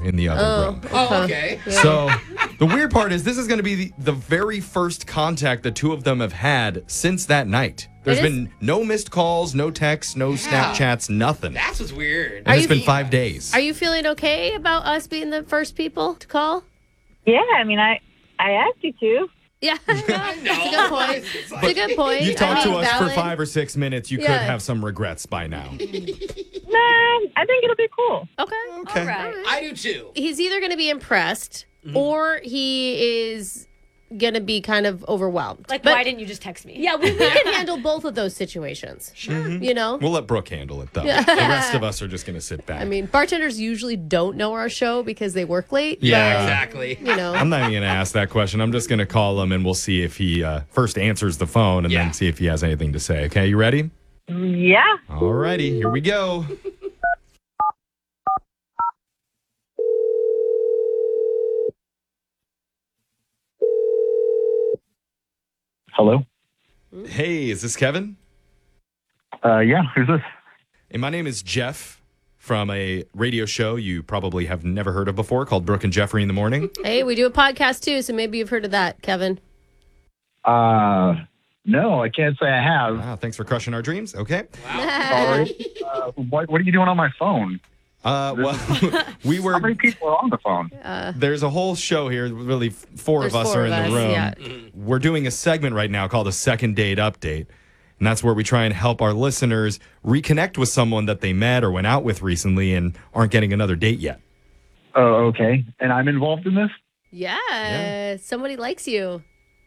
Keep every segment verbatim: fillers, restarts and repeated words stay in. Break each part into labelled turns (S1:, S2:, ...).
S1: in the other
S2: Oh,
S1: room.
S3: Oh, okay.
S1: So the weird part is this is going to be the, the very first contact the two of them have had since that night. There's
S2: It is-
S1: been no missed calls, no texts, no Snapchats, nothing.
S3: That's what's weird.
S1: And it's
S2: you-
S1: been five days.
S2: Are you feeling okay about us being the first people to call?
S4: Yeah, I mean, I I asked you to.
S2: Yeah, that's a good point.
S3: It's
S2: It's a good point.
S1: You talked
S2: I
S1: to
S2: mean,
S1: us
S2: valid.
S1: for five or six minutes. You
S2: Yeah.
S1: could have some regrets by now.
S4: Nah, I think it'll be cool.
S2: Okay.
S1: Okay.
S2: All right.
S3: I do too.
S2: He's either going to be impressed or he is going to be kind of overwhelmed.
S5: Like,
S2: But-
S5: why didn't you just text me?
S2: Yeah, we, we can handle both of those situations. You know?
S1: We'll let Brooke handle it, though. The rest of us are just going to sit back.
S2: I mean, bartenders usually don't know our show because they work late.
S1: Yeah.
S2: but,
S3: Exactly.
S2: You know.
S1: I'm not even going to ask that question. I'm just going to call him and we'll see if he uh, first answers the phone and
S3: Yeah.
S1: then see if he has anything to say. Okay, you ready?
S4: Yeah.
S1: All righty, here we go.
S6: Hello?
S1: Hey, is this Kevin?
S6: Uh, yeah, who's this?
S1: Hey, my name is Jeff from a radio show you probably have never heard of before called Brooke and Jeffrey in the Morning.
S2: Hey, we do a podcast too, so maybe you've heard of that, Kevin.
S6: Uh, no, I can't say I have.
S1: Wow, thanks for crushing our dreams. Okay.
S6: Sorry. Uh, what, what are you doing on my phone?
S1: Uh, well, we
S6: How
S1: were.
S6: many people are on the phone?
S1: There's a whole show here. Really, four
S2: There's
S1: of us
S2: four
S1: are in
S2: of
S1: the
S2: us,
S1: room.
S2: yeah.
S1: We're doing a segment right now called a second date update. And that's where we try and help our listeners reconnect with someone that they met or went out with recently and aren't getting another date yet.
S6: Oh, okay. And I'm involved in this?
S2: Yeah, somebody likes you.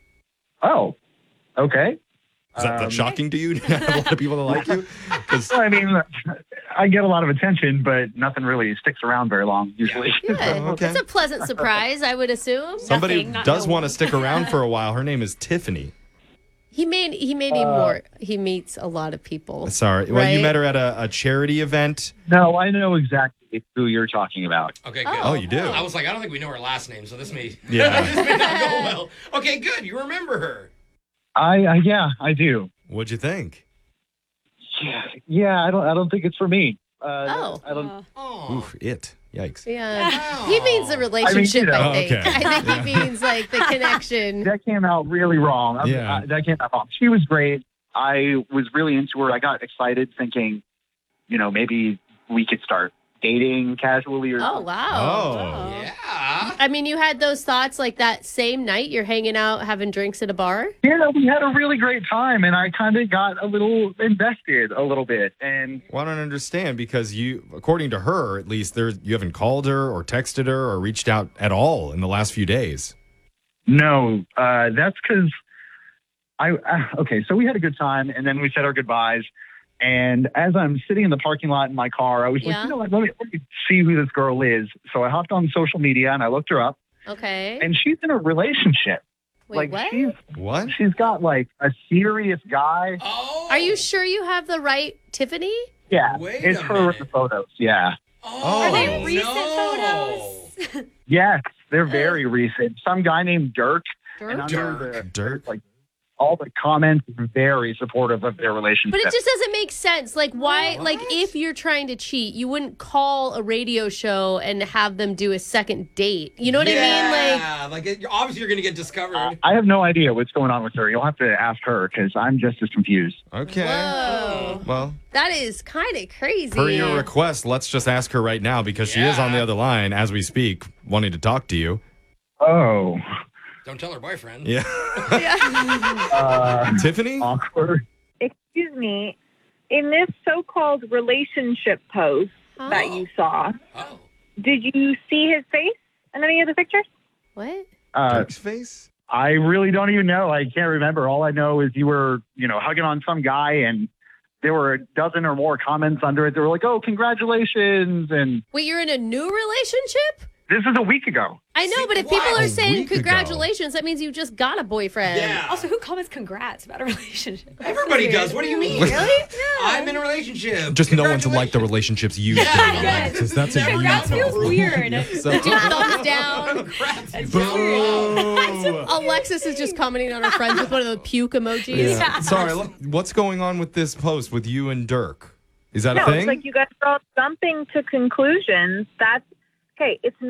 S6: Oh, okay.
S1: Is that, that
S6: Um,
S1: shocking to you? Do you have a lot of people that like you? 'Cause-
S6: Well, I mean, I get a lot of attention, but nothing really sticks around very long, usually.
S2: Good.
S1: Oh, okay.
S2: It's a pleasant surprise, I would assume.
S1: somebody
S5: Nothing, not
S1: does
S5: no
S1: want to
S5: one.
S1: stick around for a while. Her name is Tiffany.
S2: He may he may be more. He meets a lot of people.
S1: Sorry. Well, you
S2: Right?
S1: met her at a, a charity event.
S6: No, I know exactly who you're talking about.
S3: Okay, good.
S1: Oh, you do?
S3: I was like, I don't think we know her last name, so this may,
S1: Yeah.
S3: this may not go well. Okay, good. You remember her.
S6: I, I yeah, I do.
S1: What'd you think?
S6: Yeah, yeah. I don't, I don't think it's for me. Uh,
S2: Oh.
S6: I don't.
S5: Uh,
S3: Oh.
S1: Oof, it. Yikes.
S2: Yeah,
S3: Wow.
S2: he means the relationship. I,
S6: you
S1: know.
S2: think.
S1: Okay.
S2: I think he means like the connection.
S6: That came out really wrong. I-
S1: Yeah.
S6: I- that came out wrong. She was great. I was really into her. I got excited thinking, you know, maybe we could start dating casually or
S2: Oh wow.
S1: Oh.
S3: Yeah.
S2: I mean, you had those thoughts like that same night. You're hanging out, having drinks at a bar.
S6: Yeah, we had a really great time, and I kind of got a little invested a little bit. And
S1: Well, I don't understand because you, according to her, at least, there you haven't called her or texted her or reached out at all in the last few days.
S6: no, uh, that's because I, uh, okay, so we had a good time, and then we said our goodbyes. And as I'm sitting in the parking lot in my car, I was
S2: Yeah.
S6: like, you know what, let me, let me see who this girl is. So I hopped on social media, and I looked her up,
S2: Okay.
S6: and she's in a relationship.
S2: Wait,
S6: like,
S2: what?
S6: she's
S1: What?
S6: she's got, like, a serious guy.
S3: Oh.
S2: Are you sure you have the right Tiffany?
S6: Yeah,
S3: Wait
S6: it's
S3: a
S6: her in
S3: minute.
S6: the photos, yeah.
S3: Oh,
S5: Are they recent
S3: no.
S5: photos?
S6: Yes, they're very recent. Some guy named Dirk. And
S2: Dirk?
S6: under the,
S1: Dirk?
S6: like, all the comments are very supportive of their relationship.
S2: But it just doesn't make sense. Like, why?
S3: What?
S2: Like, if you're trying to cheat, you wouldn't call a radio show and have them do a second date. You know what I mean? Like,
S3: Yeah, like it, obviously you're gonna get discovered.
S6: I have no idea what's going on with her. You'll have to ask her because I'm just as confused.
S1: Okay.
S2: whoa,
S1: Well,
S2: that is kind of crazy.
S1: per your request, let's just ask her right now because she is on the
S3: Yeah.
S1: other line as we speak, wanting to talk to you.
S6: Oh,
S3: Don't tell her boyfriend.
S1: Yeah.
S6: uh,
S1: Tiffany?
S6: awkward.
S4: Excuse me. In this so-called relationship post that
S2: Oh.
S4: you saw,
S3: Oh.
S4: did you see his face in any of the pictures?
S2: What?
S6: Uh,
S1: Dirk's face?
S6: I really don't even know. I can't remember. All I know is you were, you know, hugging on some guy, and there were a dozen or more comments under it. They were like, "Oh, congratulations!" And
S2: Wait, you're in a new relationship?
S6: this is a week ago.
S2: I know,
S3: See,
S2: but if
S3: what?
S2: people
S1: A
S2: are saying
S1: week ago.
S2: congratulations, that means you just got a boyfriend.
S3: Yeah.
S5: Also, who comments congrats about a relationship?
S3: Everybody does. What do you mean?
S1: Really?
S3: I'm in a relationship.
S1: Just no one to like the relationships you do.
S3: Yeah.
S1: Because that's a
S5: Congrats
S1: you
S5: feels
S1: problem.
S5: weird.
S1: So,
S2: Two thumbs down.
S3: Congrats.
S1: boo.
S2: Alexis is just commenting on her friends with one of the puke emojis.
S1: Yeah. Sorry, look, what's going on with this post with you and Dirk? Is that
S4: No,
S1: a thing?
S4: it's like you guys are all jumping to conclusions. That's okay. It's